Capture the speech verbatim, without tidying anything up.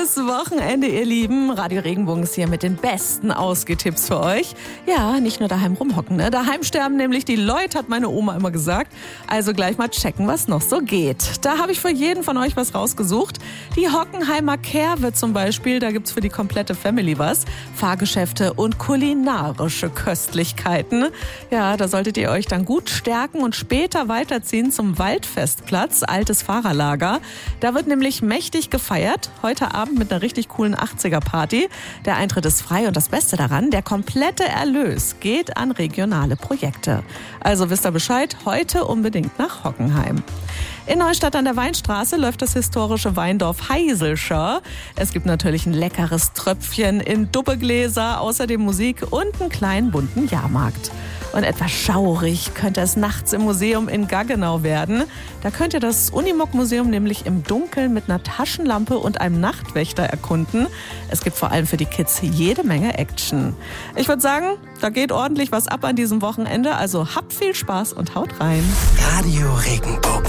Schönes Wochenende, ihr Lieben. Radio Regenbogen ist hier mit den besten Ausgehtipps für euch. Ja, nicht nur daheim rumhocken, ne? Daheim sterben nämlich die Leute, hat meine Oma immer gesagt. Also gleich mal checken, was noch so geht. Da habe ich für jeden von euch was rausgesucht. Die Hockenheimer Kerwe zum Beispiel, da gibt's für die komplette Family was. Fahrgeschäfte und kulinarische Köstlichkeiten. Ja, da solltet ihr euch dann gut stärken und später weiterziehen zum Waldfestplatz, altes Fahrerlager. Da wird nämlich mächtig gefeiert. Heute Abend mit einer richtig coolen achtziger-Party. Der Eintritt ist frei und das Beste daran, der komplette Erlös geht an regionale Projekte. Also wisst ihr Bescheid, heute unbedingt nach Hockenheim. In Neustadt an der Weinstraße läuft das historische Weindorf Heiselscher. Es gibt natürlich ein leckeres Tröpfchen in Dubbegläser, außerdem Musik und einen kleinen bunten Jahrmarkt. Und etwas schaurig könnte es nachts im Museum in Gaggenau werden. Da könnt ihr das Unimog-Museum nämlich im Dunkeln mit einer Taschenlampe und einem Nachtwächter erkunden. Es gibt vor allem für die Kids jede Menge Action. Ich würde sagen, da geht ordentlich was ab an diesem Wochenende. Also habt viel Spaß und haut rein. Radio Regenbogen.